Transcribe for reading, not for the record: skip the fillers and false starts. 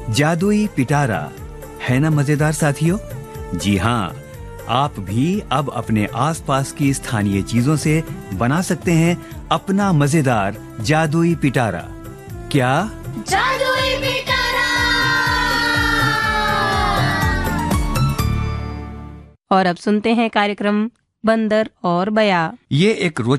जादुई पिटारा, है ना मजेदार साथियों? जी हाँ, आप भी अब अपने आसपास की स्थानीय चीजों से बना सकते हैं अपना मजेदार जादुई पिटारा। क्या जादुई पिटारा? और अब सुनते हैं कार्यक्रम बंदर और बया। ये एक